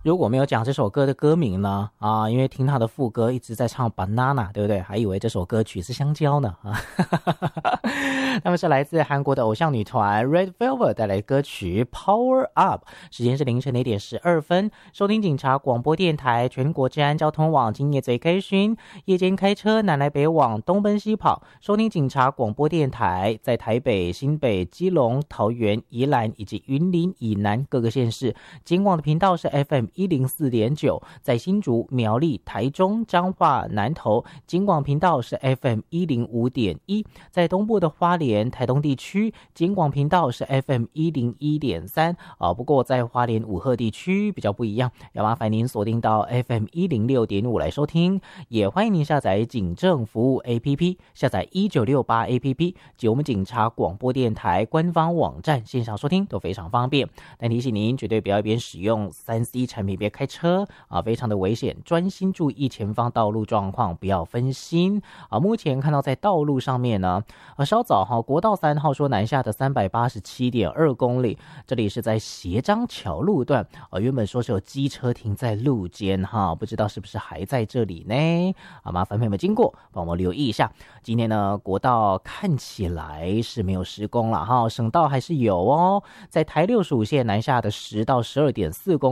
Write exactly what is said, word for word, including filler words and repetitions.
如果没有讲这首歌的歌名呢？啊，因为听他的副歌一直在唱 banana， 对不对？还以为这首歌曲是香蕉呢啊。他们是来自韩国的偶像女团 Red Velvet 带来的歌曲 Power Up。时间是凌晨的一点十二分，收听警察广播电台全国治安交通网，今夜最开心。夜间开车南来北往，东奔西跑，收听警察广播电台，在台北、新北、基隆、桃园、宜兰以及云林以南各个县市，警广的频道是 F M 一零四点九，在新竹、苗栗、台中、彰化、南投，警广频道是 F M 一零五点一，在东部的花莲、台东地区，警广频道是 F M 一零一点三啊。不过在花莲五鹤地区比较不一样，要麻烦您锁定到 F M 一零六点五来收听。也欢迎您下载警政服务 A P P， 下载一九六八 A P P 及我们警察广播电台官方网站线上收听都非常方便。但提醒您，绝对不要一边使用 三 C 产品别开车啊，非常的危险，专心注意前方道路状况，不要分心啊。目前看到在道路上面呢，呃，稍早哈，国道三号说南下的三百八十七点二公里，这里是在斜张桥路段啊，原本说是有机车停在路肩哈，不知道是不是还在这里呢？啊，麻烦朋友们经过帮我留意一下。今天呢，国道看起来是没有施工了哈，省道还是有哦，在台六十五线南下的十到十二点四公里。